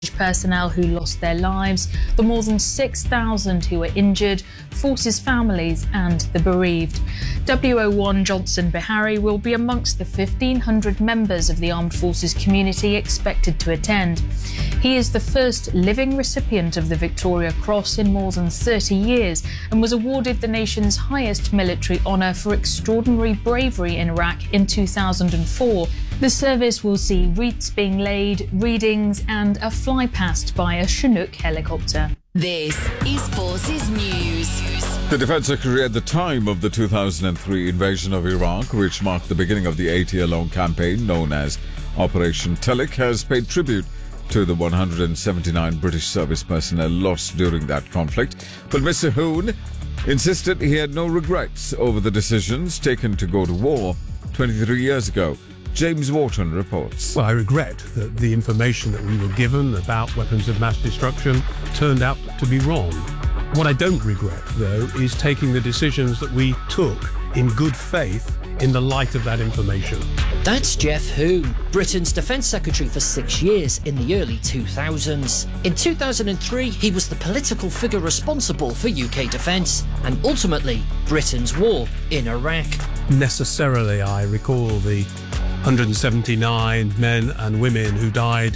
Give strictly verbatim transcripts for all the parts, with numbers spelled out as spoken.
personnel who lost their lives, the more than six thousand who were injured, forces families and the bereaved. W O one Johnson Bihari will be amongst the fifteen hundred members of the armed forces community expected to attend. He is the first living recipient of the Victoria Cross in more than thirty years and was awarded the nation's highest military honour for extraordinary bravery in Iraq in two thousand four. The service will see wreaths being laid, readings and a fly past by a Chinook helicopter. This is Forces News. The Defence Secretary at the time of the two thousand three invasion of Iraq, which marked the beginning of the eight-year-long campaign known as Operation Telic, has paid tribute to the one hundred seventy-nine British service personnel lost during that conflict. But Mister Hoon insisted he had no regrets over the decisions taken to go to war twenty-three years ago. James Wharton reports. Well, I regret that the information that we were given about weapons of mass destruction turned out to be wrong. What I don't regret, though, is taking the decisions that we took in good faith in the light of that information. That's Geoff Hoon, Britain's Defence Secretary for six years in the early two thousands. In two thousand three, he was the political figure responsible for U K defence and ultimately Britain's war in Iraq. Necessarily, I recall the one hundred seventy-nine men and women who died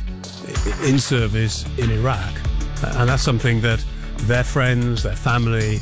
in service in Iraq. And that's something that their friends, their family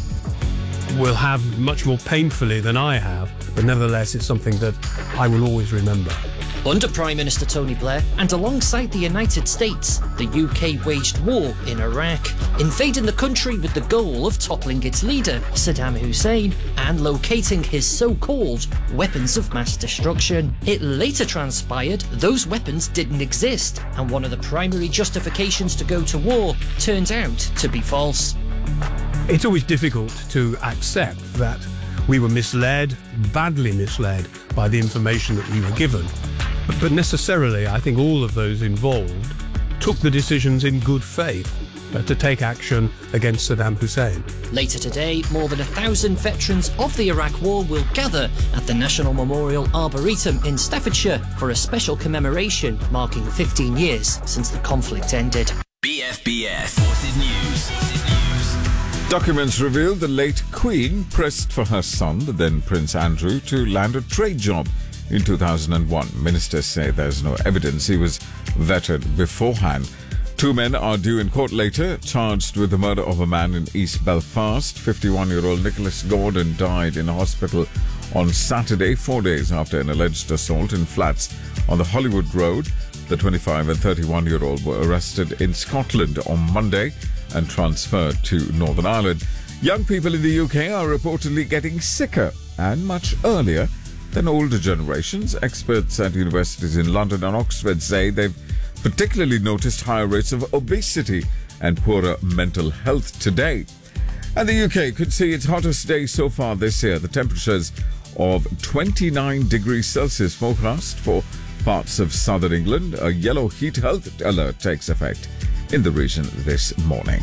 will have much more painfully than I have. But nevertheless, it's something that I will always remember. Under Prime Minister Tony Blair and alongside the United States, the U K waged war in Iraq, invading the country with the goal of toppling its leader, Saddam Hussein, and locating his so-called weapons of mass destruction. It later transpired those weapons didn't exist, and one of the primary justifications to go to war turned out to be false. It's always difficult to accept that we were misled, badly misled, by the information that we were given. But necessarily, I think all of those involved took the decisions in good faith uh, to take action against Saddam Hussein. Later today, more than a thousand veterans of the Iraq War will gather at the National Memorial Arboretum in Staffordshire for a special commemoration marking fifteen years since the conflict ended. B F B S Forces News. Forces News. Documents reveal the late Queen pressed for her son, the then Prince Andrew, to land a trade job in two thousand one. Ministers say there's no evidence he was vetted beforehand. Two men are due in court later, charged with the murder of a man in East Belfast. fifty-one-year-old Nicholas Gordon died in a hospital on Saturday, four days after an alleged assault in flats on the Hollywood Road. The twenty-five and thirty-one-year-old were arrested in Scotland on Monday and transferred to Northern Ireland. Young people in the U K are reportedly getting sicker and much earlier than older generations. Experts at universities in London and Oxford say they've particularly noticed higher rates of obesity and poorer mental health today. And the U K could see its hottest day so far this year. The temperatures of twenty-nine degrees Celsius forecast for parts of southern England. A yellow heat health alert takes effect in the region this morning.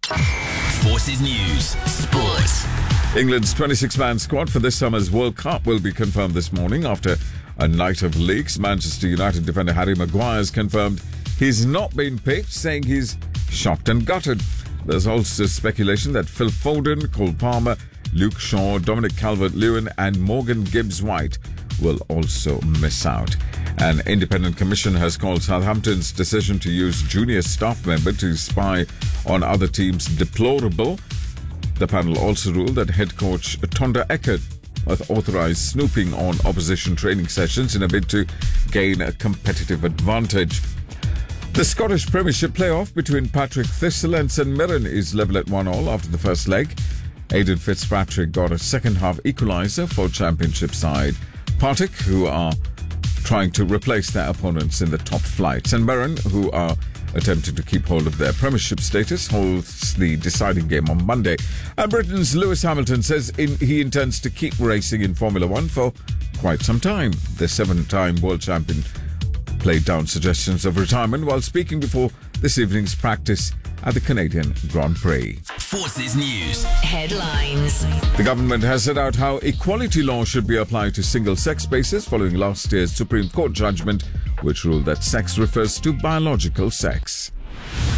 Forces News. Sports. England's twenty-six man squad for this summer's World Cup will be confirmed this morning after a night of leaks. Manchester United defender Harry Maguire has confirmed he's not been picked, saying he's shocked and gutted. There's also speculation that Phil Foden, Cole Palmer, Luke Shaw, Dominic Calvert-Lewin and Morgan Gibbs-White will also miss out. An independent commission has called Southampton's decision to use junior staff member to spy on other teams deplorable. The panel also ruled that head coach Tonda Eckert authorised snooping on opposition training sessions in a bid to gain a competitive advantage. The Scottish Premiership playoff between Patrick Thistle and St Mirren is level at one all after the first leg. Aidan Fitzpatrick got a second-half equaliser for Championship side Partick, who are trying to replace their opponents in the top flight. St Mirren, who are attempting to keep hold of their Premiership status, holds the deciding game on Monday. And Britain's Lewis Hamilton says in, he intends to keep racing in Formula One for quite some time. The seven-time world champion played down suggestions of retirement while speaking before this evening's practice at the Canadian Grand Prix. Forces News. Headlines. The government has set out how equality law should be applied to single-sex spaces following last year's Supreme Court judgment, which ruled that sex refers to biological sex.